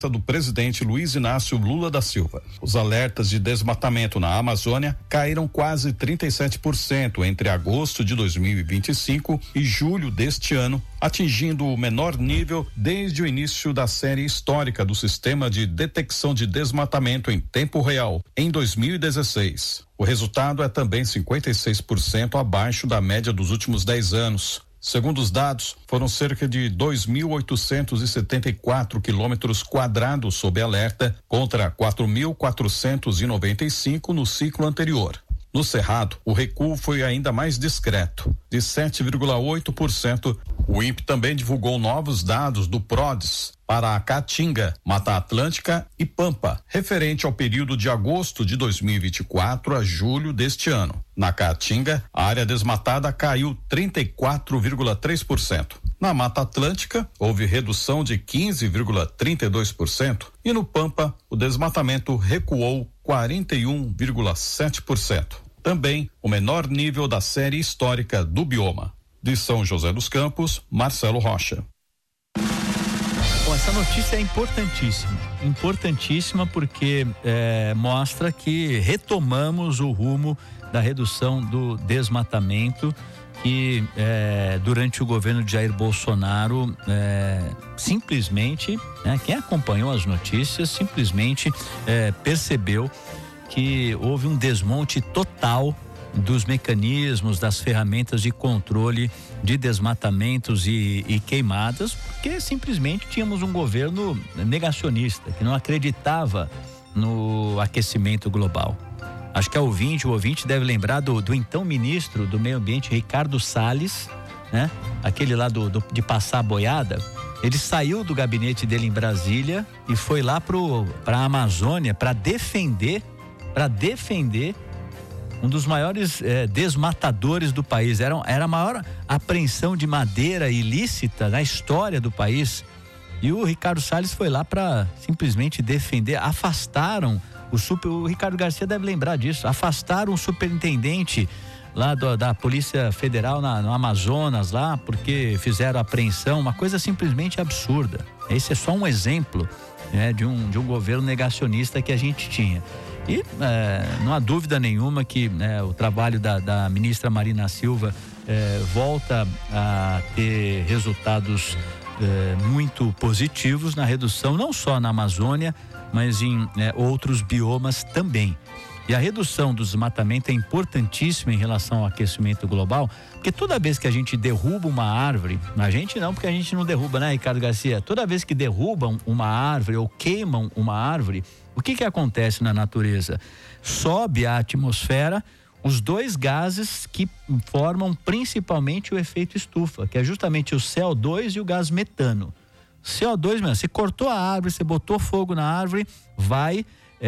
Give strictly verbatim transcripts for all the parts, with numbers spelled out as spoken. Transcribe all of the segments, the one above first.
do presidente Luiz Inácio Lula da Silva. Os alertas de desmatamento na Amazônia caíram quase trinta e sete por cento entre agosto de dois mil e vinte e cinco e julho deste ano, atingindo o menor nível desde o início da série histórica do Sistema de Detecção de Desmatamento em Tempo Real, em dois mil e dezesseis. O resultado é também cinquenta e seis por cento abaixo da média dos últimos dez anos. Segundo os dados, foram cerca de dois mil oitocentos e setenta e quatro quilômetros quadrados sob alerta, contra quatro mil quatrocentos e noventa e cinco no ciclo anterior. No Cerrado, o recuo foi ainda mais discreto, de sete vírgula oito por cento. O I N P E também divulgou novos dados do PRODES para a Caatinga, Mata Atlântica e Pampa, referente ao período de agosto de dois mil e vinte e quatro a julho deste ano. Na Caatinga, a área desmatada caiu trinta e quatro vírgula três por cento. Na Mata Atlântica, houve redução de quinze vírgula trinta e dois por cento e no Pampa, o desmatamento recuou quarenta e um vírgula sete por cento. Também o menor nível da série histórica do bioma. De São José dos Campos, Marcelo Rocha. Bom, essa notícia é importantíssima, importantíssima porque é, mostra que retomamos o rumo da redução do desmatamento que é, durante o governo de Jair Bolsonaro é, simplesmente, né, quem acompanhou as notícias simplesmente é, percebeu que houve um desmonte total dos mecanismos, das ferramentas de controle de desmatamentos e, e queimadas, porque simplesmente tínhamos um governo negacionista, que não acreditava no aquecimento global. Acho que a ouvinte, o ouvinte deve lembrar do, do então ministro do Meio Ambiente, Ricardo Salles, né? Aquele lá do, do, de passar a boiada. Ele saiu do gabinete dele em Brasília e foi lá pro, pra Amazônia para defender, para defender um dos maiores eh, desmatadores do país. Era, era a maior apreensão de madeira ilícita na história do país. E o Ricardo Salles foi lá para simplesmente defender. Afastaram o super. O Ricardo Garcia deve lembrar disso. Afastaram o superintendente lá do, da Polícia Federal na, no Amazonas, lá, porque fizeram apreensão. Uma coisa simplesmente absurda. Esse é só um exemplo, né, de um, de um governo negacionista que a gente tinha. E é, não há dúvida nenhuma que, né, o trabalho da, da ministra Marina Silva é, volta a ter resultados é, muito positivos na redução, não só na Amazônia, mas em é, outros biomas também. E a redução do desmatamento é importantíssima em relação ao aquecimento global, porque toda vez que a gente derruba uma árvore, a gente não, porque a gente não derruba, né, Ricardo Garcia? Toda vez que derrubam uma árvore ou queimam uma árvore, o que que acontece na natureza? Sobe a atmosfera os dois gases que formam principalmente o efeito estufa, que é justamente o C O dois e o gás metano. C O dois, mesmo, você cortou a árvore, você botou fogo na árvore, vai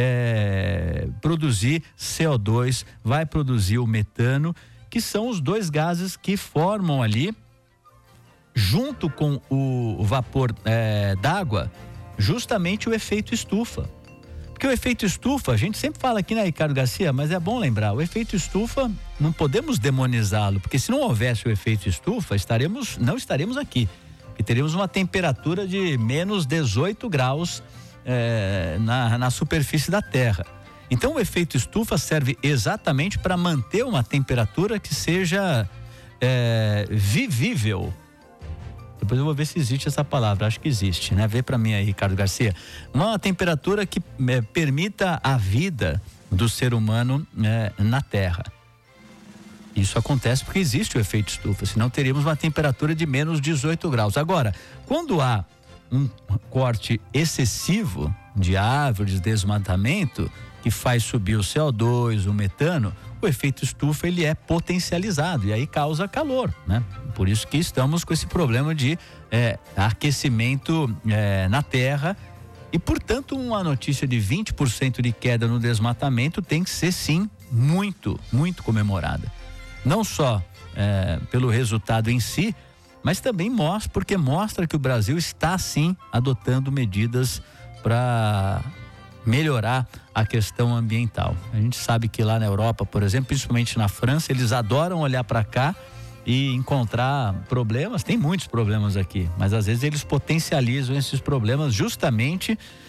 é, produzir C O dois, vai produzir o metano, que são os dois gases que formam ali, junto com o vapor é, d'água, justamente o efeito estufa. Porque o efeito estufa, a gente sempre fala aqui, né, Ricardo Garcia, mas é bom lembrar, o efeito estufa, não podemos demonizá-lo, porque se não houvesse o efeito estufa, estaremos, não estaremos aqui, porque teríamos uma temperatura de menos dezoito graus é, na, na superfície da Terra. Então o efeito estufa serve exatamente para manter uma temperatura que seja é, vivível. Depois eu vou ver se existe essa palavra, acho que existe, né? Vê para mim aí, Ricardo Garcia. Uma temperatura que é, permita a vida do ser humano é, na Terra. Isso acontece porque existe o efeito estufa, senão teríamos uma temperatura de menos dezoito graus. Agora, quando há um corte excessivo de árvores, desmatamento, que faz subir o C O dois, o metano, o efeito estufa ele é potencializado e aí causa calor, né? Por isso que estamos com esse problema de é, aquecimento é, na Terra e, portanto, uma notícia de vinte por cento de queda no desmatamento tem que ser, sim, muito, muito comemorada. Não só é, pelo resultado em si, mas também mostra, porque mostra que o Brasil está, sim, adotando medidas para melhorar a questão ambiental. A gente sabe que lá na Europa, por exemplo, principalmente na França, eles adoram olhar para cá e encontrar problemas. Tem muitos problemas aqui, mas às vezes eles potencializam esses problemas justamente